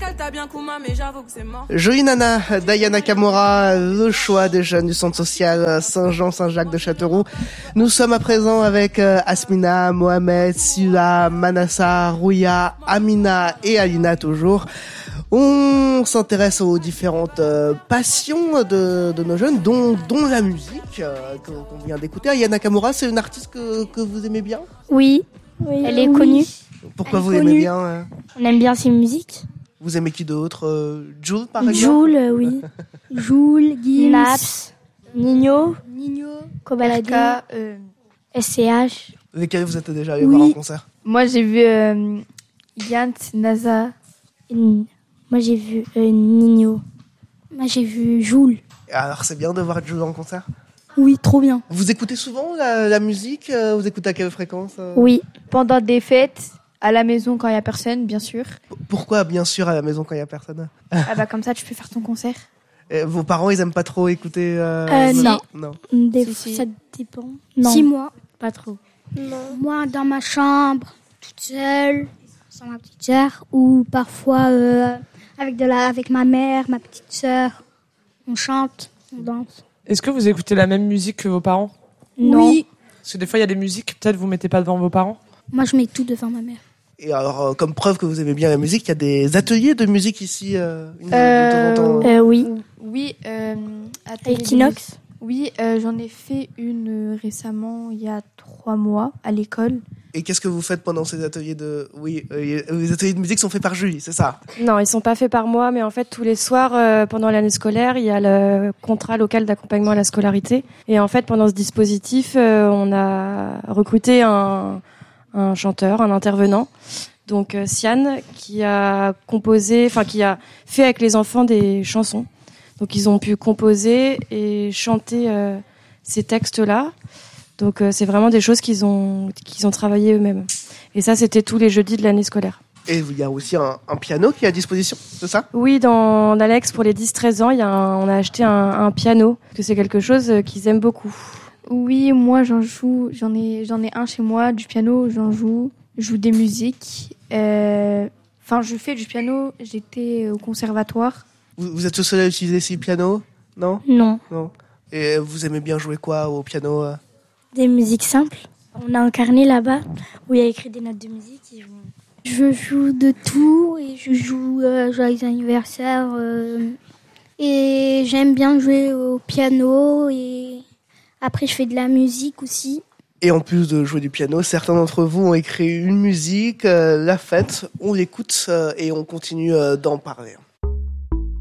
Jolie Nana, Diana Kamura, le choix des jeunes du centre social Saint-Jean-Saint-Jacques de Châteauroux. Nous sommes à présent avec Asmina, Mohamed, Sila, Manassa, Rouya, Amina et Alina toujours. On s'intéresse aux différentes passions de nos jeunes, dont la musique qu'on vient d'écouter. Aya Nakamura, c'est une artiste que vous aimez bien ? Oui, elle est connue. Pourquoi vous l'aimez bien On aime bien ses musiques. Vous aimez qui d'autre Jul, par exemple ? Jul, oui. Jul, Gims, Naps, Nino, Kobalade, SCH. Lesquels vous êtes déjà allés voir en concert ? Moi, j'ai vu Yant, NASA. Moi, j'ai vu Nino. Moi, j'ai vu Jul. Alors, c'est bien de voir Jul en concert ? Oui, trop bien. Vous écoutez souvent la musique ? Vous écoutez à quelle fréquence ? Oui, pendant des fêtes, à la maison quand il n'y a personne, bien sûr. Pourquoi, bien sûr, à la maison quand il n'y a personne ? Comme ça, tu peux faire ton concert. Vos parents, ils aiment pas trop écouter Non. Si. Ça dépend. Non. 6 mois. Pas trop. Non. Moi, dans ma chambre, toute seule, sans ma petite sœur, ou parfois avec ma mère, ma petite sœur. On chante, on danse. Est-ce que vous écoutez la même musique que vos parents ? Non. Oui. Parce que des fois, il y a des musiques, peut-être vous mettez pas devant vos parents. Moi, je mets tout devant ma mère. Et alors, comme preuve que vous aimez bien la musique, il y a des ateliers de musique ici, de temps en temps. Oui. Oui, Equinox. Oui, j'en ai fait une récemment, il y a 3 mois, à l'école. Et qu'est-ce que vous faites pendant ces ateliers de... Oui, les ateliers de musique sont faits par Julie, c'est ça ? Non, ils sont pas faits par moi, mais en fait, tous les soirs, pendant l'année scolaire, il y a le contrat local d'accompagnement à la scolarité. Et en fait, pendant ce dispositif, on a recruté un chanteur, un intervenant, donc Sian, qui a fait avec les enfants des chansons. Donc ils ont pu composer et chanter ces textes-là. Donc c'est vraiment des choses qu'ils ont travaillé eux-mêmes. Et ça, c'était tous les jeudis de l'année scolaire. Et il y a aussi un piano qui est à disposition, c'est ça ? Oui, dans l'Alex, pour les 10-13 ans, on a acheté un piano, parce que c'est quelque chose qu'ils aiment beaucoup. Oui, moi j'en ai un chez moi, du piano, je joue des musiques. Je fais du piano, j'étais au conservatoire. Vous êtes le seul à utiliser ce piano ? Non ? Non. Et vous aimez bien jouer quoi au piano ? Des musiques simples. On a un carnet là-bas où il y a écrit des notes de musique. Je joue de tout et je joue joyeux anniversaire. Et j'aime bien jouer au piano et après je fais de la musique aussi. Et en plus de jouer du piano, certains d'entre vous ont écrit une musique, La Fête. On l'écoute et on continue d'en parler.